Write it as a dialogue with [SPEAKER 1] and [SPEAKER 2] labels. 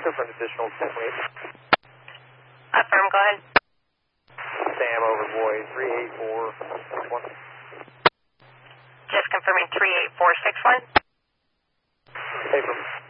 [SPEAKER 1] looking for an additional 10 weight.
[SPEAKER 2] Affirm, go ahead.
[SPEAKER 1] Sam over boy 38461.
[SPEAKER 2] Just confirming 38461.
[SPEAKER 1] Paper.